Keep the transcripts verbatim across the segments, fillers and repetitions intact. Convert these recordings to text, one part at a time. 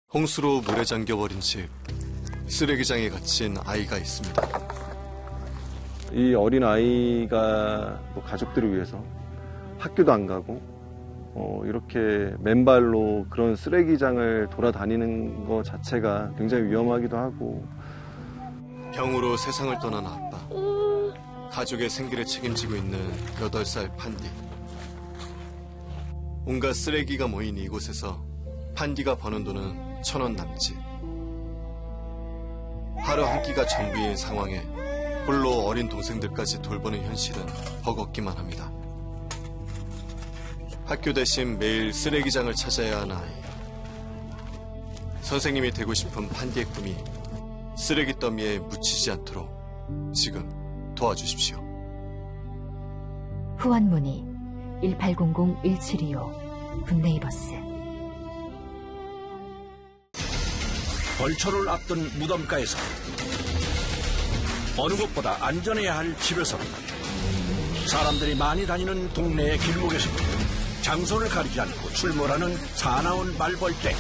홍수로 물에 잠겨버린 집, 쓰레기장에 갇힌 아이가 있습니다. 이 어린 아이가 뭐 가족들을 위해서 학교도 안 가고 어, 이렇게 맨발로 그런 쓰레기장을 돌아다니는 것 자체가 굉장히 위험하기도 하고. 병으로 세상을 떠난 아빠, 가족의 생계를 책임지고 있는 여덟 살 판디. 온갖 쓰레기가 모인 이곳에서 판디가 버는 돈은 천 원 남짓. 하루 한 끼가 전부인 상황에 홀로 어린 동생들까지 돌보는 현실은 버겁기만 합니다. 학교 대신 매일 쓰레기장을 찾아야 하는 아이. 선생님이 되고 싶은 판디의 꿈이 쓰레기 더미에 묻히지 않도록 지금 도와주십시오. 후원 문의 일팔공공 일칠이오 굿네이버스. 벌초를 앞둔 무덤가에서 어느 곳보다 안전해야 할 집에서 사람들이 많이 다니는 동네의 길목에서 장소를 가리지 않고 출몰하는 사나운 말벌떼.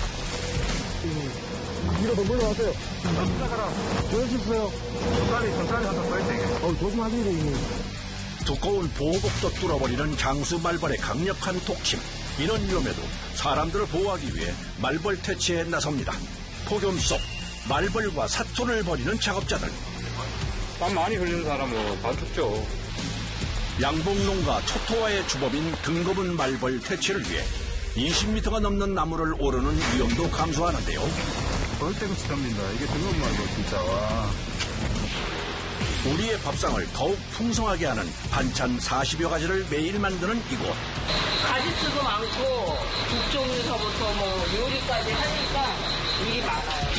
위로 더 물러가세요. 조심하세요. 천천히, 천천히 가서 써있대. 어, 조심하세요, 이미. 두꺼운 보호복도 뚫어버리는 장수 말벌의 강력한 독침. 이런 위험에도 사람들을 보호하기 위해 말벌 퇴치에 나섭니다. 폭염 속 말벌과 사투를 벌이는 작업자들. 땀 많이 흘리는 사람은 다 죽죠. 양봉농가 초토화의 주범인 등거분 말벌 퇴치를 위해 이십 미터가 넘는 나무를 오르는 위험도 감수하는데요. 벌떼같이 덤빈다. 이게 등급 말고 진짜. 와. 우리의 밥상을 더욱 풍성하게 하는 반찬 사십여 가지를 매일 만드는 이곳. 가짓수도 많고 국종류서부터 뭐 요리까지 하니까 일이 많아요.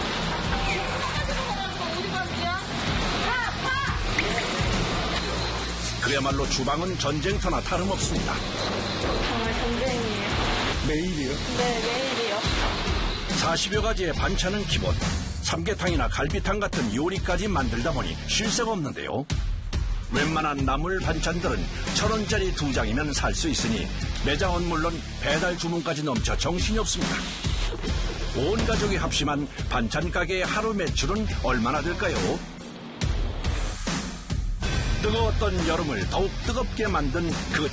그야말로 주방은 전쟁터나 다름없습니다. 정말 전쟁이에요. 매일이요? 네, 매일이요. 사십여 가지의 반찬은 기본. 삼계탕이나 갈비탕 같은 요리까지 만들다 보니 쉴 새가 없는데요. 웬만한 나물 반찬들은 천 원짜리 두 장이면 살 수 있으니 매장은 물론 배달 주문까지 넘쳐 정신이 없습니다. 온 가족이 합심한 반찬 가게의 하루 매출은 얼마나 될까요? 뜨거웠던 여름을 더욱 뜨겁게 만든 그